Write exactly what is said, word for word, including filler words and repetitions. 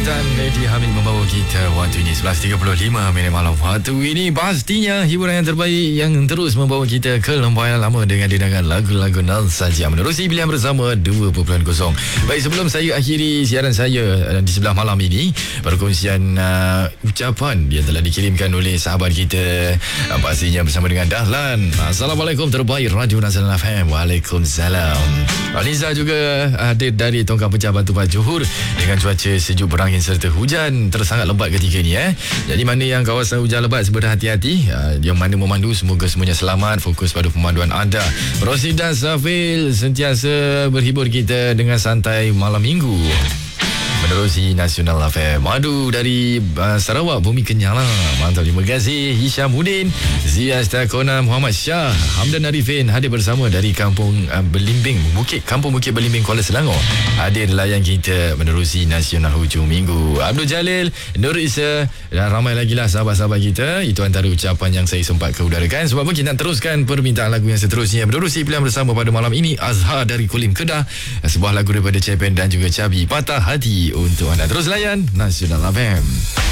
dan Lady Hamid membawa kita waktu ini sebelas tiga puluh lima minit malam. Waktu ini pastinya hiburan yang terbaik yang terus membawa kita ke lembah lama dengan didangan lagu-lagu nostalgia menerusi pilihan bersama dua titik kosong. Baik, sebelum saya akhiri siaran saya di sebelah malam ini, perkongsian uh, ucapan yang telah dikirimkan oleh sahabat kita, uh, pastinya bersama dengan Dahlan. Assalamualaikum terbaik Radio Nasional F M. Waalaikumsalam. Aliza juga hadir dari Tongkang Pecah Batu Pahat Johor dengan cuaca sejuk berangin serta hujan tersangat lebat ketika ini eh. Jadi mana yang kawasan hujan lebat berhati-hati, uh, yang mana memandu semoga semuanya selamat, fokus pada pemanduan anda. Rosidan Safil sentiasa berhibur kita dengan santai malam minggu menerusi Nasional F M. Madu dari uh, Sarawak, bumi kenyang lah. Mantap, terima kasih Hishamuddin, Zia Stakona, Muhammad Shah, Hamdan Arifin hadir bersama dari Kampung uh, Belimbing Bukit, Kampung Bukit Belimbing, Kuala Selangor. Hadir layan kita menerusi Nasional hujung minggu. Abdul Jalil, Nur Isa dan ramai lagi lah sahabat-sahabat kita. Itu antara ucapan yang saya sempat keudarakan. Sebab pun kita teruskan permintaan lagu yang seterusnya menerusi pilihan bersama pada malam ini. Azhar dari Kulim Kedah, sebuah lagu daripada Cepen dan juga Cabi, Patah Hati untuk anda. Terus layan Nasional F M.